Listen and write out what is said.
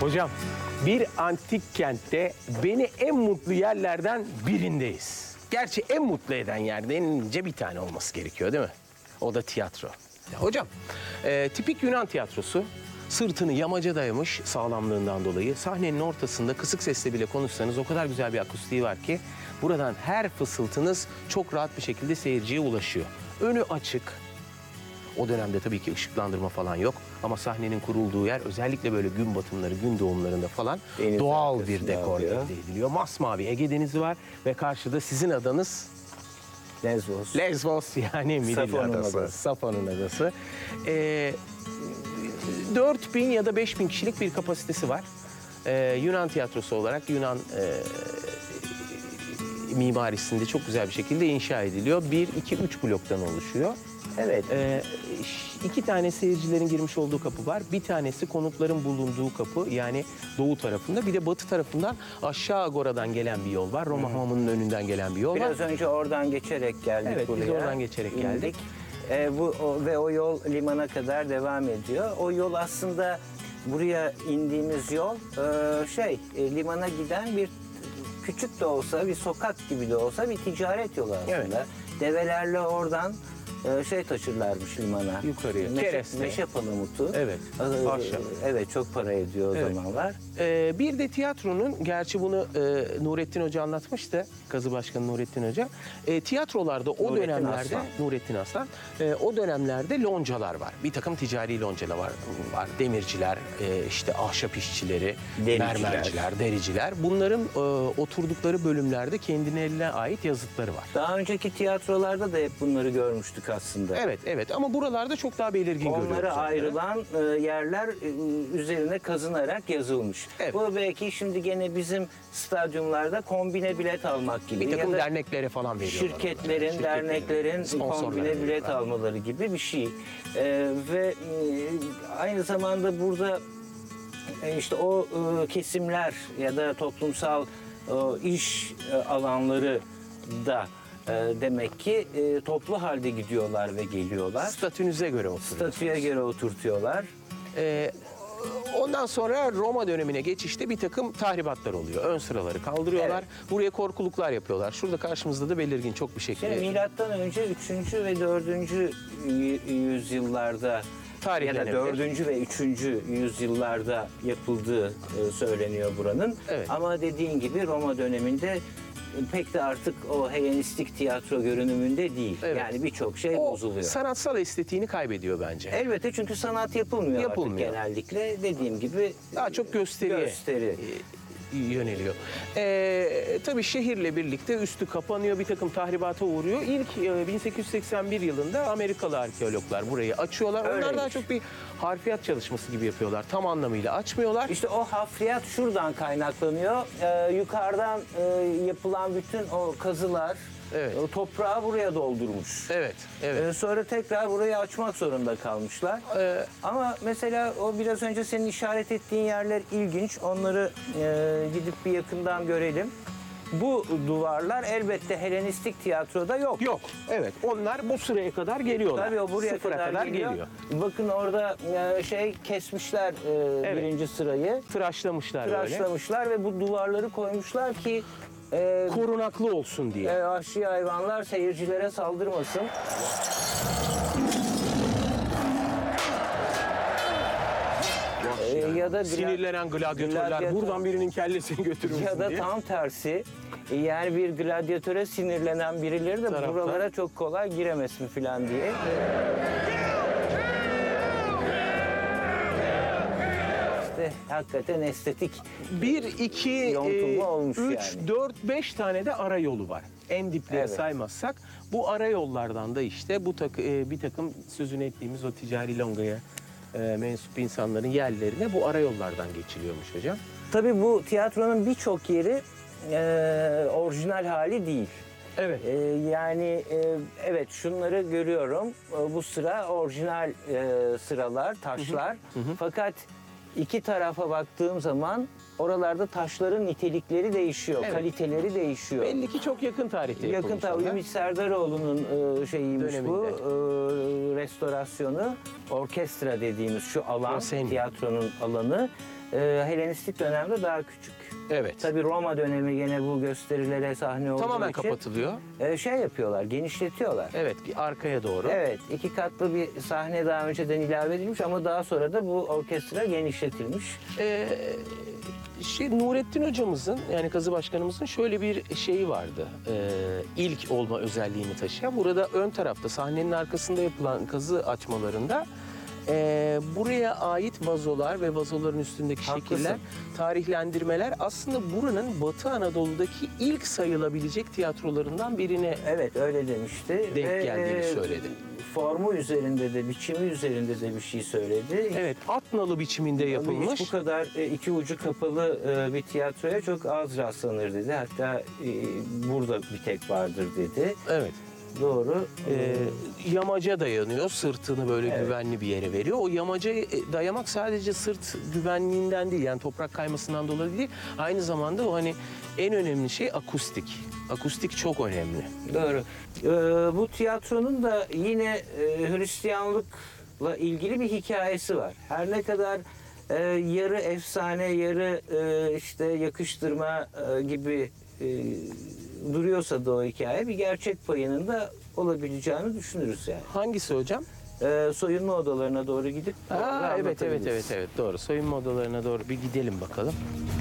Hocam, bir antik kentte beni en mutlu yerlerden birindeyiz. Gerçi en mutlu eden yer denilince bir tane olması gerekiyor değil mi? O da tiyatro. Hocam, tipik Yunan tiyatrosu sırtını yamaca dayamış sağlamlığından dolayı sahnenin ortasında kısık sesle bile konuşsanız o kadar güzel bir akustiği var ki buradan her fısıltınız çok rahat bir şekilde seyirciye ulaşıyor. Önü açık. O dönemde tabii ki ışıklandırma falan yok ama sahnenin kurulduğu yer özellikle böyle gün batımları, gün doğumlarında falan Deniz doğal bir arkasında dekor oluyor. elde ediliyor. Masmavi Ege Denizi var ve karşıda sizin adanız Lesbos. Lesbos, yani Midilli Safon'un adası. adası. Safon'un adası. 4000 ya da 5000 kişilik bir kapasitesi var. Yunan tiyatrosu olarak Yunan mimarisinde çok güzel bir şekilde inşa ediliyor. 1, 2, 3 bloktan oluşuyor. Evet. 2 tane seyircilerin girmiş olduğu kapı var. Bir tanesi konukların bulunduğu kapı, yani doğu tarafında. Bir de batı tarafından aşağı agoradan gelen bir yol var. Roma hamamının önünden gelen bir yol var. Biraz önce oradan geçerek geldik Evet, buraya. biz oradan geçerek geldik. Ve o yol limana kadar devam ediyor. O yol aslında buraya indiğimiz yol limana giden bir küçük de olsa, bir sokak gibi de olsa bir ticaret yolu aslında. Evet. Develerle oradan taşırlarmış limana. Yukarıya. Kereste. Meşe palamutu. Evet. Ahşap. Evet, çok para ediyor o Evet. zamanlar. Bir de tiyatronun, gerçi bunu Nurettin Hoca anlatmıştı, Kazı Başkanı Nurettin Hoca. Tiyatrolarda o Nurettin dönemlerde, Aslan. Nurettin Aslan, o dönemlerde loncalar var. Bir takım ticari loncalar var. Demirciler, işte ahşap işçileri, Dericiler. mermerciler, dericiler. Bunların oturdukları bölümlerde kendine ait yazıtları var. Daha önceki tiyatrolarda da hep bunları görmüştük aslında. Evet, evet, ama buralarda çok daha belirgin görüyoruz. Onlara onları. ayrılan yerler üzerine kazınarak yazılmış. Evet. Bu belki şimdi gene bizim stadyumlarda kombine bilet almak gibi. Bir takım ya da derneklere falan veriyorlar. şirketlerin, derneklerin sponsor kombine veriyorlar. bilet almaları gibi bir şey. Aynı zamanda burada işte o kesimler ya da toplumsal iş alanları da demek ki toplu halde gidiyorlar ve geliyorlar. Statünüze göre oturuyor. Statüye göre oturtuyorlar. Ondan sonra Roma dönemine geçişte bir takım tahribatlar oluyor. Ön sıraları kaldırıyorlar. Buraya korkuluklar yapıyorlar. Şurada karşımızda da belirgin çok bir şekilde. Şimdi milattan önce 3. ve 4. yüzyıllarda ya da Tarihlenebilir. 4. ve 3. yüzyıllarda yapıldığı söyleniyor buranın. Evet. Ama dediğin gibi Roma döneminde pek de artık o Helenistik tiyatro görünümünde değil. Evet. Yani birçok şey O bozuluyor. sanatsal estetiğini kaybediyor bence. Elbette, çünkü sanat yapılmıyor, Yapılmıyor. artık genellikle. Dediğim gibi Daha çok gösteriye gösteri. Yöneliyor. Tabii şehirle birlikte üstü kapanıyor, bir takım tahribata uğruyor. İlk 1881 yılında Amerikalı arkeologlar burayı açıyorlar. Onlar Öyleymiş. daha çok bir harfiyat çalışması gibi yapıyorlar. Tam anlamıyla açmıyorlar. İşte o hafriyat şuradan kaynaklanıyor. Yukarıdan yapılan bütün o kazılar Evet. o toprağı buraya doldurmuş. Evet, evet. Sonra tekrar burayı açmak zorunda kalmışlar. Ama mesela o biraz önce senin işaret ettiğin yerler ilginç. Onları gidip bir yakından görelim. Bu duvarlar elbette Helenistik tiyatroda yok. Yok, evet. Onlar bu sıraya kadar geliyorlar. Tabii o buraya Sıfıra kadar geliyor. Bakın orada kesmişler Evet. birinci sırayı. Tıraşlamışlar böyle. Tıraşlamışlar ve bu duvarları koymuşlar ki Korunaklı olsun diye. vahşi hayvanlar seyircilere saldırmasın. Ya da Sinirlenen gladyatörler buradan birinin kellesini götürürsün ya da diye. tam tersi, yani bir gladyatöre sinirlenen birileri de Taraftar. buralara çok kolay giremez mi falan diye. İşte hakikaten estetik 1, 2, Yontulma olmuş 3, yani. 4, 5 tane de ara yolu var. En dipleri Evet. saymazsak bu ara yollardan da işte bir takım sözünü ettiğimiz o ticari longaya mensup insanların yerlerine bu ara yollardan geçiliyormuş hocam. Tabii bu tiyatronun birçok yeri orijinal hali değil. Evet. Evet, şunları görüyorum. Bu sıra orijinal sıralar, taşlar. Fakat iki tarafa baktığım zaman oralarda taşların nitelikleri değişiyor, Evet. kaliteleri değişiyor. Belli ki çok yakın tarihte Yakın yapılmış tabii onlar. Ümit Serdaroğlu'nun şeyiymiş bu, Döneminde. restorasyonu. Orkestra dediğimiz şu alan, Proscenium. tiyatronun alanı. Helenistik dönemde daha küçük. Evet. Tabii Roma dönemi yine bu gösterilere sahne olduğu Tamamen için kapatılıyor. şey yapıyorlar, genişletiyorlar. Evet, arkaya doğru. Evet, 2 katlı bir sahne daha önceden ilave edilmiş ama daha sonra da bu orkestra genişletilmiş. Nurettin hocamızın, yani kazı başkanımızın şöyle bir şeyi vardı. İlk olma özelliğini taşıyan. Burada ön tarafta, sahnenin arkasında yapılan kazı açmalarında buraya ait vazolar ve vazoların üstündeki Haklısın. şekiller, tarihlendirmeler aslında buranın Batı Anadolu'daki ilk sayılabilecek tiyatrolarından birine Evet, öyle demişti. denk geldiğini söyledi. Formu üzerinde de, biçimi üzerinde de bir şey söyledi. Evet, at nalı biçiminde yapılmış. Hiç bu kadar iki ucu kapalı bir tiyatroya çok az rastlanır dedi. Hatta burada bir tek vardır dedi. Evet. Doğru. Yamaca dayanıyor, sırtını böyle güvenli bir yere veriyor. O yamaca dayamak sadece sırt güvenliğinden değil, yani toprak kaymasından dolayı değil. Aynı zamanda o hani en önemli şey akustik. Akustik çok önemli. Doğru. Bu tiyatronun da yine Hristiyanlıkla ilgili bir hikayesi var. Her ne kadar yarı efsane, yarı işte yakıştırma gibi duruyorsa da o hikaye, bir gerçek payının da olabileceğini düşünürüz yani. Hangisi hocam? Soyunma odalarına doğru gidip Evet anlatabiliriz. doğru. Soyunma odalarına doğru bir gidelim bakalım.